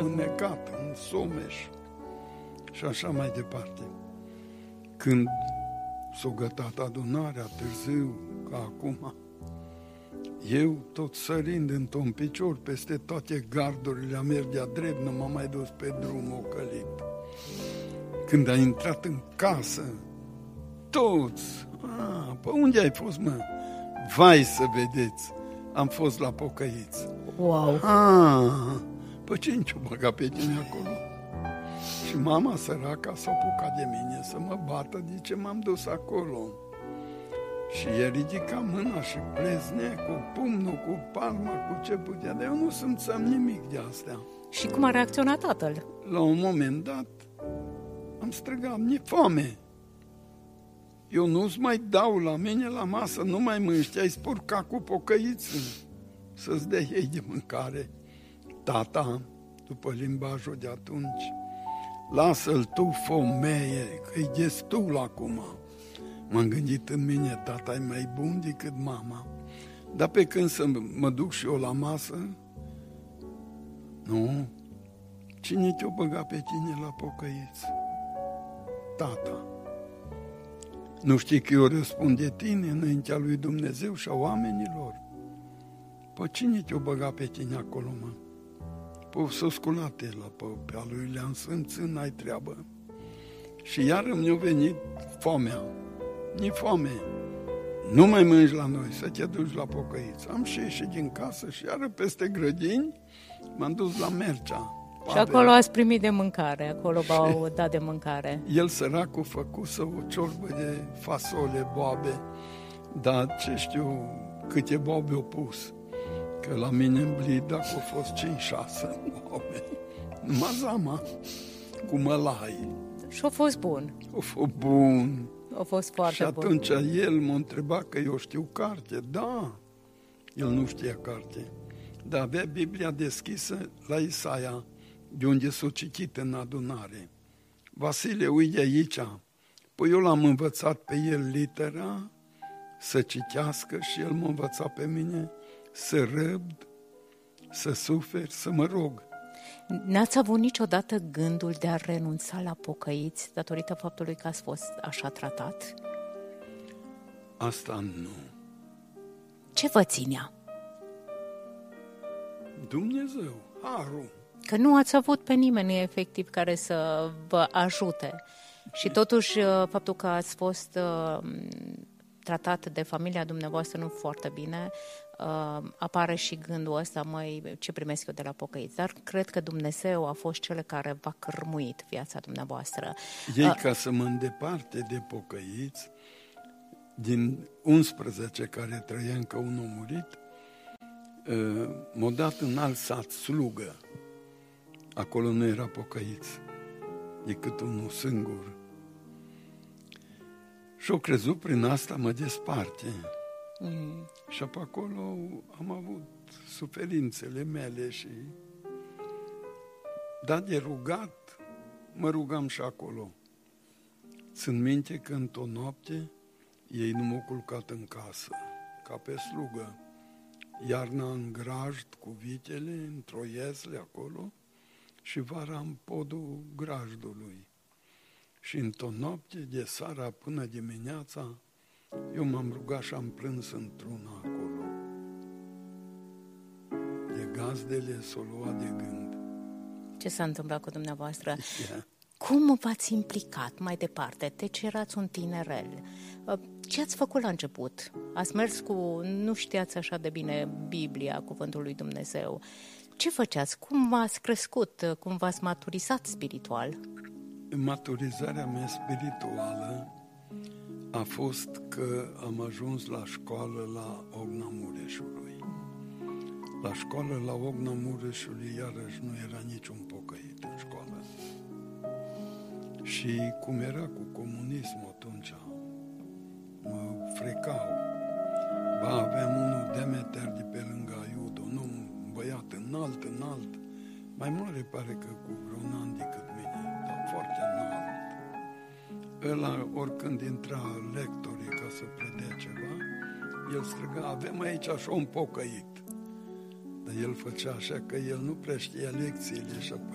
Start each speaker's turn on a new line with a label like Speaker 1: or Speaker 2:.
Speaker 1: înnecat în Someș și așa mai departe. Când s-o gătat adunarea târziu, ca acum, eu tot sărind într-un picior peste toate gardurile, a mers de-a drept, nu m-am mai dus pe drum ocălit. Când a intrat în casă, toți, pe unde ai fost, mă? Vai să vedeți, am fost la Pocăiți.
Speaker 2: Wow!
Speaker 1: Păi ce nici-o băga pe tine acolo? Și mama săraca s-a apucat de mine să mă bată de ce m-am dus acolo. Și el ridica mâna și pleznea cu pumnul, cu palma, cu ce putea, dar eu nu simțeam nimic de astea.
Speaker 2: Și cum a reacționat tatăl?
Speaker 1: La un moment dat am strigat, mi-e foame. Eu nu-ți mai dau la mine la masă, nu mai mânci, ai spurcat cu pocăiță să-ți dea ei de mâncare. Tata, după limbajul de atunci, lasă-l tu, fomeie, că-i destul acum. M-am gândit în mine, tata e mai bun decât mama. Dar pe când să mă duc și eu la masă, nu, cine te-o băga pe tine la Pocăiți? Tata. Nu știi că eu răspund de tine înaintea lui Dumnezeu și a oamenilor? Păi cine te-o băga pe tine acolo, mă? Păi să sculate la pe a lui Lean Sâmțân, n-ai treabă. Și iară mi-a venit foamea. Ni foame. Nu mai mânci la noi, să te duci la Pocăiți. Am și ieșit din casă și iară peste grădini m-am dus la Mercea.
Speaker 2: Și acolo ați primit de mâncare, acolo v-au dat de mâncare.
Speaker 1: El, săracul, făcuse o ciorbă de fasole, boabe, dar ce știu câte boabe au pus. Că la mine în blid, dacă au fost 5-6 boabe, numai zama, cu mălai.
Speaker 2: Și a fost bun.
Speaker 1: A fost bun.
Speaker 2: A fost foarte bun.
Speaker 1: Și atunci el m-a întrebat că eu știu carte. Da, el nu știa carte, dar avea Biblia deschisă la Isaia, de unde s-a citit în adunare. Vasile, uite aici. Păi eu l-am învățat pe el litera, să citească, și el m-a învățat pe mine să răbd, să suferi, să mă rog.
Speaker 2: N-ați avut niciodată gândul de a renunța la Pocăiți datorită faptului că ați fost așa tratat?
Speaker 1: Asta nu.
Speaker 2: Ce vă ținea?
Speaker 1: Dumnezeu, harul.
Speaker 2: Că nu ați avut pe nimeni efectiv care să vă ajute. Și totuși faptul că ați fost tratat de familia dumneavoastră nu foarte bine, apare și gândul ăsta, măi, ce primesc eu de la Pocăiți? Dar cred că Dumnezeu a fost cel care v-a cărmuit viața dumneavoastră.
Speaker 1: Ei, ca să mă îndeparte de Pocăiți, din 11 care trăiam, că unul a murit, m-a dat în alt sat, Slugă. Acolo nu era Pocăiți, decât unul singur. Și-o crezut prin asta mă desparte. Și pe acolo am avut suferințele mele și... Dar de rugat, mă rugam și acolo. Țin minte că într-o noapte ei nu m-au culcat în casă, ca pe slugă. Iarna în grajd cu vitele, într-o iesle acolo, și vara în podul grajdului. Și într-o noapte, de seara până dimineața, eu m-am rugat și am plâns într-una acolo. De gazdele s-o lua de gând.
Speaker 2: Ce s-a întâmplat cu dumneavoastră? Cum v-ați implicat mai departe? Deci erați un tinerel. Ce ați făcut la început? Ați mers cu... Nu știați așa de bine Biblia, cuvântul lui Dumnezeu. Ce făceați? Cum v-ați crescut? Cum v-ați maturizat spiritual?
Speaker 1: Maturizarea mea spirituală a fost că am ajuns la școală la Ogna Mureșului. La școală la Ogna Mureșului iarăși nu era niciun pocăit în școală. Și cum era cu comunismul atunci, mă frecau. Ba, aveam unul Demeter de pe lângă Aiudo, nu, un băiat înalt, mai mare pare că cu vreun an decât mine, dar foarte înalt. Ăla, oricând intra lectorii ca să predea ceva, el striga, avem aici așa un pocăit. Dar el făcea așa că el nu prea știa lecțiile și